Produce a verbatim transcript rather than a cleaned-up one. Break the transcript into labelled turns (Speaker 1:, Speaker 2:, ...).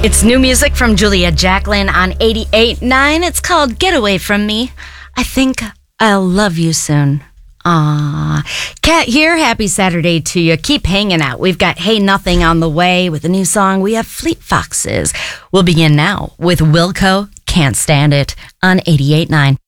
Speaker 1: It's new music from Julia Jacklin on eighty-eight point nine. It's called Get Away From Me. I think I'll love you soon. Ah, Kat here. Happy Saturday to you. Keep hanging out. We've got Hey Nothing on the way with a new song. We have Fleet Foxes. We'll begin now with Wilco, Can't Stand It on eighty-eight point nine.